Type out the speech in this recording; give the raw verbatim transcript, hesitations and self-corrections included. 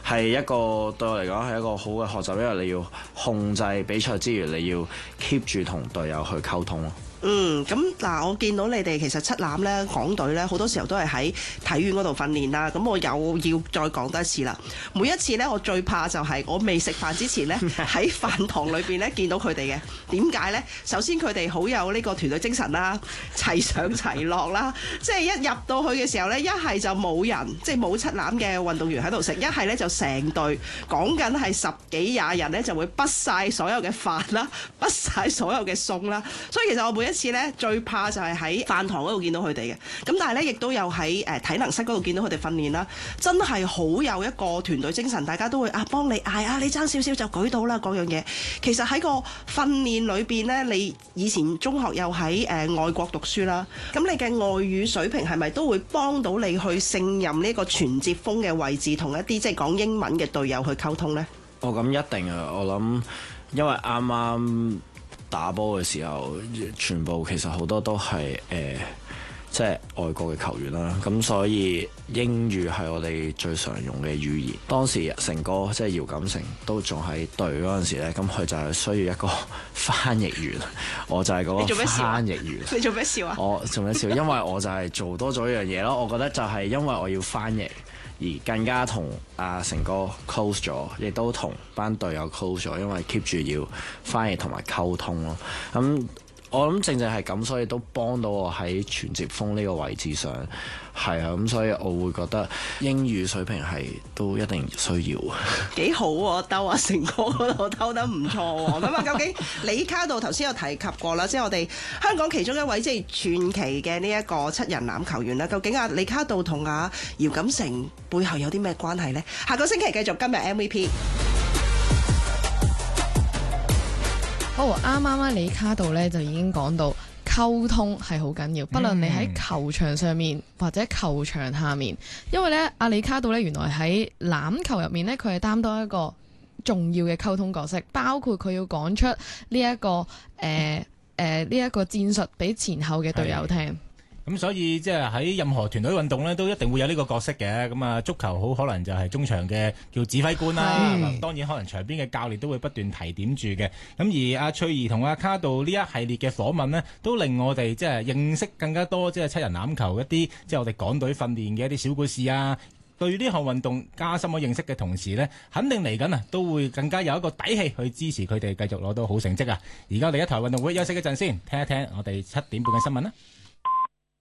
係一個對我嚟講係一個好嘅學習，因為你要控制比賽之餘，你要 keep 住同隊友去溝通咯。 嗯，咁嗱，我見到你哋其實七欖咧，港隊咧好多時候都係喺體院嗰度訓練啦。咁我又要再講多一次啦。每一次咧，我最怕就係我未食飯之前咧，喺飯堂裏邊咧見到佢哋嘅。點解咧？首先佢哋好有呢個團隊精神啦，齊上齊落啦。即係一入到去嘅時候咧，一係就冇人，即係冇七欖嘅運動員喺度食；一係咧就成隊講緊係十幾廿人咧，就會畢晒所有嘅飯啦，畢晒所有嘅餸啦。所以其實我每一次咧最怕就係喺飯堂嗰度見到佢哋嘅，咁但係咧亦都有喺誒體能室嗰度見到佢哋訓練啦，真係好有一個團隊精神，大家都會啊幫你嗌啊，你爭少少就舉到啦嗰樣嘢。其實喺個訓練裏邊咧，你以前中學又喺誒、呃、外國讀書啦，咁你嘅外語水平係咪都會幫到你去勝任呢個傳接鋒嘅位置，同一啲即係講英文嘅隊友去溝通呢？ 哦，咁一定啊！我諗因為啱啱打波嘅時候，全部其實好多都係誒、呃，即係外國嘅球員啦。咁所以英語係我哋最常用嘅語言。當時成哥即係姚錦成都仲喺隊嗰陣時咧，咁佢就係需要一個翻譯員，我就係嗰個翻譯員。 你做咩笑啊？ 我做咩笑？因為我就係做多咗一樣嘢咯。我覺得就係因為我要翻譯，而更加同阿成哥 close 咗，亦都同班隊友 close 咗，因為 keep 住要翻譯同埋溝通咯。咁我諗正正係咁，所以都幫到我喺傳接鋒呢個位置上，係啊。咁所以我會覺得英語水平係都一定需要。 幾好喎，兜啊成哥嗰度兜得唔錯喎。咁啊，究竟李卡道頭先有提及過啦，即係我哋香港其中一位即係傳奇嘅呢一個七人欖球員啦。究竟啊李卡道同阿姚錦成背後有啲咩關係呢？下個星期繼續今日 M V P。 好，啱啱啊李卡道咧就已經講到溝通係好緊要，不論你喺球場上面或者球場下面，因為咧阿李卡道咧原來喺欖球入面咧，佢係擔當一個重要嘅溝通角色，包括佢要講出呢、這、一個誒誒呢一個戰術俾前後嘅隊友聽。 咁所以即係喺任何團隊運動咧，都一定會有呢個角色嘅。咁啊，足球好可能就係中場嘅叫指揮官啦。當然可能場邊嘅教練都會不斷提點住嘅。咁而阿翠怡同阿卡道呢一系列嘅訪問呢，都令我哋即係認識更加多即係七人欖球一啲即係我哋港隊訓練嘅一啲小故事啊。對呢項運動加深咗認識嘅同時呢，肯定嚟緊啊都會更加有一個底氣去支持佢哋繼續攞到好成績啊！而家我哋一台運動會休息一陣先，聽一聽我哋七點半嘅新聞啦。